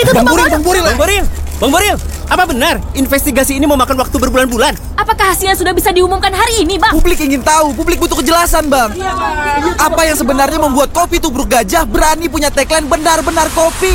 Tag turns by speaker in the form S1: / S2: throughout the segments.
S1: Bang Boril, apa benar investigasi ini memakan waktu berbulan-bulan?
S2: Apakah hasilnya sudah bisa diumumkan hari ini, Bang?
S3: Publik ingin tahu, publik butuh kejelasan, Bang. Apa yang sebenarnya membuat kopi tubruk gajah berani punya tagline benar-benar kopi?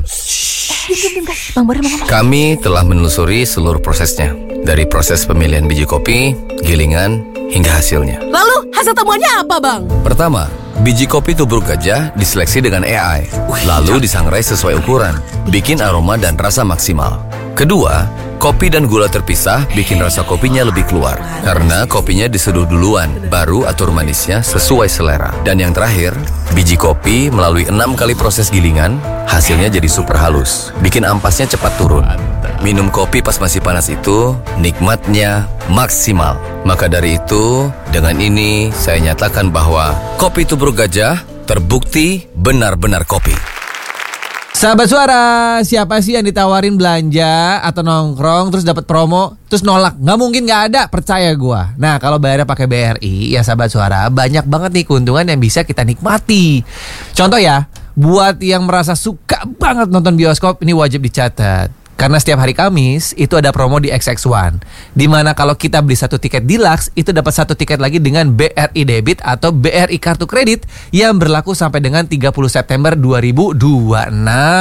S2: Bang Boril mau ngomong.
S4: Kami telah menelusuri seluruh prosesnya, dari proses pemilihan biji kopi, gilingan, hingga hasilnya.
S2: Lalu hasil temuannya apa, Bang?
S4: Pertama, biji kopi tubruk gajah diseleksi dengan AI, lalu disangrai sesuai ukuran, bikin aroma dan rasa maksimal. Kedua, kopi dan gula terpisah bikin rasa kopinya lebih keluar, karena kopinya diseduh duluan, baru atur manisnya sesuai selera. Dan yang terakhir, biji kopi melalui 6 kali proses gilingan, hasilnya jadi super halus, bikin ampasnya cepat turun. Minum kopi pas masih panas itu, nikmatnya maksimal. Maka dari itu, dengan ini saya nyatakan bahwa kopi tubruk gajah terbukti benar-benar kopi.
S5: Sahabat Suara, siapa sih yang ditawarin belanja atau nongkrong terus dapat promo terus nolak? Nggak mungkin, nggak ada, percaya gua. Nah, kalau bayarnya pakai BRI ya Sahabat Suara, banyak banget nih keuntungan yang bisa kita nikmati. Contoh ya, buat yang merasa suka banget nonton bioskop, ini wajib dicatat. Karena setiap hari Kamis itu ada promo di XX1, dimana kalau kita beli satu tiket deluxe itu dapat satu tiket lagi dengan BRI Debit atau BRI Kartu Kredit yang berlaku sampai dengan 30 September 2026.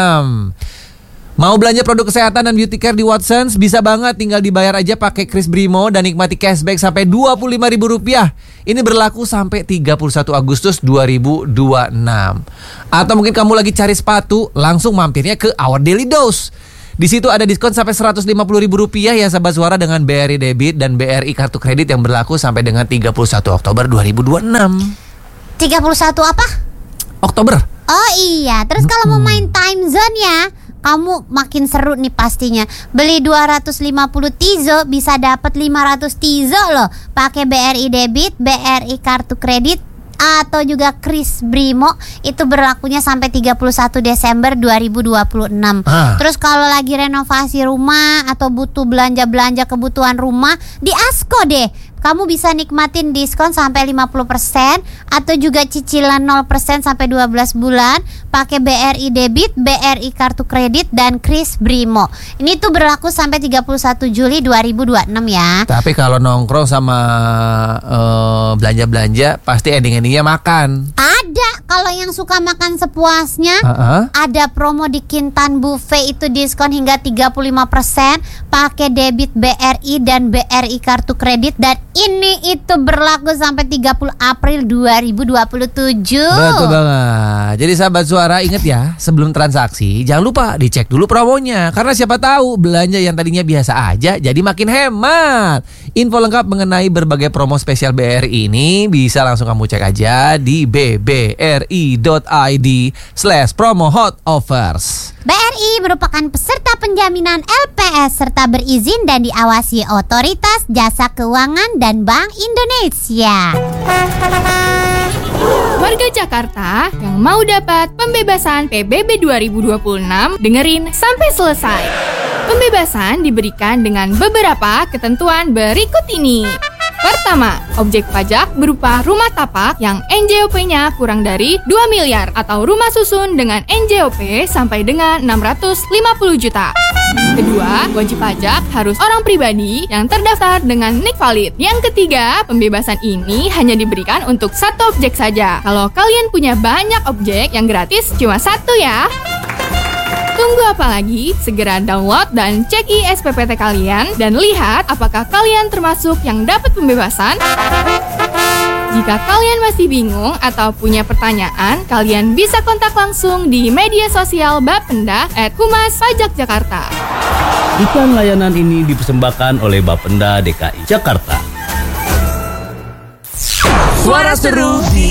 S5: Mau belanja produk kesehatan dan beauty care di Watsons? Bisa banget, tinggal dibayar aja pakai Kris Brimo dan nikmati cashback sampai Rp25.000. Ini berlaku sampai 31 Agustus 2026. Atau mungkin kamu lagi cari sepatu, langsung mampirnya ke Our Daily Dose. Di situ ada diskon sampai Rp150.000 ya Sahabat Suara dengan BRI Debit dan BRI Kartu Kredit yang berlaku sampai dengan 31 Oktober 2026.
S6: 31 apa?
S5: Oktober.
S6: Oh iya, terus kalau mau main time zone ya, kamu makin seru nih pastinya. Beli 250 Tizo bisa dapat 500 Tizo loh. Pakai BRI Debit, BRI Kartu Kredit atau juga Kris Brimo, itu berlakunya sampai 31 Desember 2026. Terus kalau lagi renovasi rumah atau butuh belanja-belanja kebutuhan rumah, di Asko deh kamu bisa nikmatin diskon sampai 50% atau juga cicilan 0% sampai 12 bulan pakai BRI Debit, BRI Kartu Kredit dan Kris Brimo. Ini tuh berlaku sampai 31 Juli 2026 ya.
S5: Tapi kalau nongkrong sama belanja-belanja pasti ending-endingnya makan.
S6: Ada, kalau yang suka makan sepuasnya, ada promo di Kintan Buffet itu diskon hingga 35% pakai debit BRI dan BRI Kartu Kredit, dan ini itu berlaku sampai 30 April 2027.
S5: Betul banget. Jadi Sahabat Suara, ingat ya, sebelum transaksi jangan lupa dicek dulu promonya, karena siapa tahu belanja yang tadinya biasa aja jadi makin hemat. Info lengkap mengenai berbagai promo spesial BRI ini bisa langsung kamu cek aja di bbri.id/promo hot offers.
S6: BRI merupakan peserta penjaminan LPS serta berizin dan diawasi Otoritas Jasa Keuangan dan Bank Indonesia.
S7: Warga Jakarta yang mau dapat pembebasan PBB 2026, dengerin sampai selesai. Pembebasan diberikan dengan beberapa ketentuan berikut ini. Pertama, objek pajak berupa rumah tapak yang NJOP-nya kurang dari 2 miliar atau rumah susun dengan NJOP sampai dengan 650 juta. Kedua, wajib pajak harus orang pribadi yang terdaftar dengan NIK valid. Yang ketiga, pembebasan ini hanya diberikan untuk satu objek saja. Kalau kalian punya banyak objek, yang gratis cuma satu ya. Tunggu apa lagi? Segera download dan cek ISPPT kalian dan lihat apakah kalian termasuk yang dapat pembebasan. Jika kalian masih bingung atau punya pertanyaan, kalian bisa kontak langsung di media sosial Bapenda @Humas Pajak Jakarta.
S8: Iklan layanan ini dipersembahkan oleh Bapenda DKI Jakarta.
S5: Suara seru di